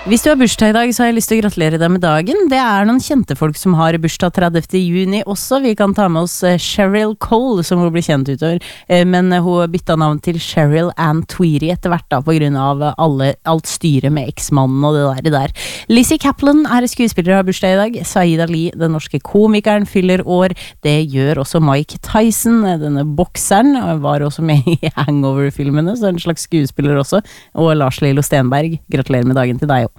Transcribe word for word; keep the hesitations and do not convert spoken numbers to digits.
Hvis du har bursdag i dag, så har jeg lyst til å gratulere deg med dagen. Det er noen kjente folk som har bursdag tredivte juni også. Vi kan ta med oss Cheryl Cole, som hun blir kjent utover. Men hun bytta navn til Cheryl Ann Tweedy etter hvert da, på grunn av alle, alt styret med eksmannen og det der. Det der. Lizzie Kaplan er skuespiller og har bursdag i dag. Saeed Ali, den norske komikeren, fyller år. Det gjør også Mike Tyson, denne bokseren. Var også med i Hangover-filmene, så en slags skuespiller også. Og Lars Lillo Stenberg, gratulerer med dagen til deg.